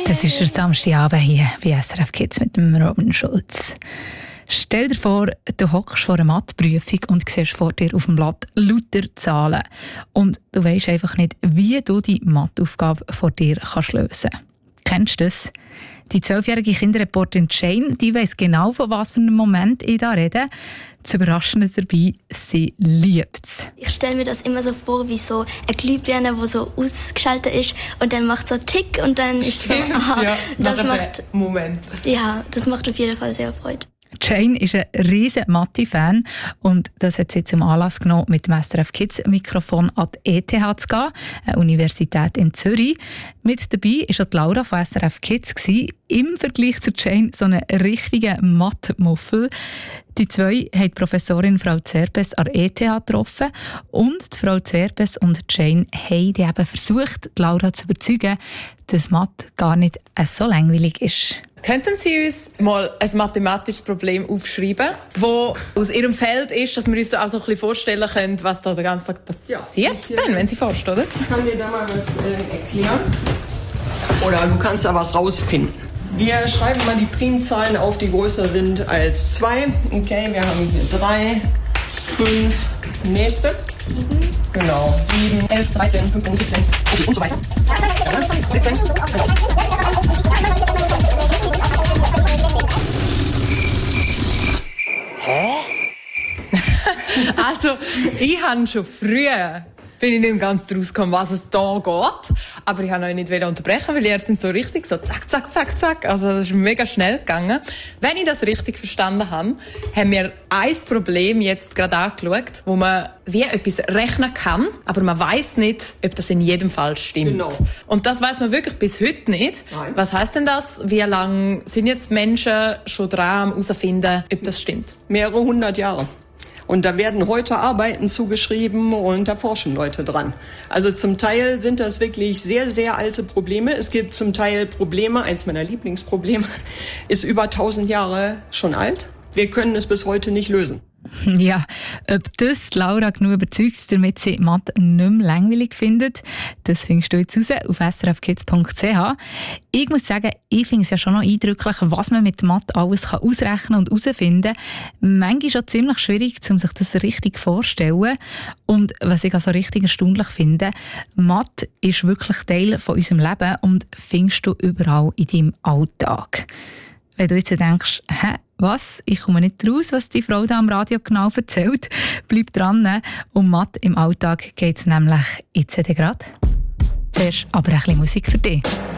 Das ist der Samstagabend hier bei SRF Kids mit dem Robin Schulz. Stell dir vor, du hockst vor einer Matheprüfung und siehst vor dir auf dem Blatt lauter Zahlen. Und du weisst einfach nicht, wie du die Matheaufgabe vor dir kannst lösen. Kennst du das? Die 12-jährige Kinderreporterin Jane, die weiss genau, von was für einem Moment ich da rede. Das Überraschende dabei, sie liebt es. Ich stelle mir das immer so vor, wie so eine Glühbirne, die so ausgeschaltet ist und dann macht so Tick und dann ist so, aha, ja, das macht, Moment. ja, das macht auf jeden Fall sehr Freude. Jane ist ein riesen Mathe-Fan und das hat sie zum Anlass genommen, mit dem SRF Kids Mikrofon an die ETH zu gehen, eine Universität in Zürich. Mit dabei war auch Laura von SRF Kids. Im Vergleich zu Jane so einen richtigen Mathe-Muffel. Die zwei haben die Professorin Frau Zerpes an der ETH getroffen und die Frau Zerpes und Jane haben eben versucht, Laura zu überzeugen, dass Mathe gar nicht so langweilig ist. Könnten Sie uns mal ein mathematisches Problem aufschreiben, das aus Ihrem Feld ist, dass wir uns auch so ein bisschen vorstellen können, was da den ganzen Tag passiert, wenn Sie forschen, oder? Ich kann dir da mal was erklären. Oder du kannst da was rausfinden. Wir schreiben mal die Primzahlen auf, die größer sind als 2. Okay, wir haben hier 3, 5, nächste. 7. Genau, 7, 11, 13, 15, 17, okay, und so weiter. 17, genau. Also, ich habe schon früher bin ich nicht ganz draus gekommen, was es da geht. Aber ich wollte euch nicht unterbrechen, weil ihr sind so richtig so zack, zack, zack, zack. Also, das ist mega schnell gegangen. Wenn ich das richtig verstanden habe, haben wir ein Problem jetzt gerade angeschaut, wo man wie etwas rechnen kann, aber man weiss nicht, ob das in jedem Fall stimmt. Genau. Und das weiss man wirklich bis heute nicht. Nein. Was heisst denn das? Wie lange sind jetzt Menschen schon dran, herauszufinden, ob das stimmt? Mehrere 100 Jahre. Und da werden heute Arbeiten zugeschrieben und da forschen Leute dran. Also zum Teil sind das wirklich sehr, sehr alte Probleme. Es gibt zum Teil Probleme, eins meiner Lieblingsprobleme, ist über 1000 Jahre schon alt. Wir können es bis heute nicht lösen. Ja, ob das Laura genug überzeugt, damit sie Mathe nicht mehr langweilig findet, das findest du jetzt raus auf srfkids.ch. Ich muss sagen, ich finde es ja schon noch eindrücklich, was man mit Mathe alles ausrechnen und herausfinden kann. Manchmal ist es ziemlich schwierig, um sich das richtig vorzustellen. Und was ich also richtig erstaunlich finde, Mathe ist wirklich Teil von unserem Leben und findest du überall in deinem Alltag. Wenn du jetzt denkst, was? Ich komme nicht raus, was die Frau da am Radio genau erzählt. Bleib dran. Um Mathe im Alltag geht es nämlich jetzt gerade. Zuerst aber ein bisschen Musik für dich.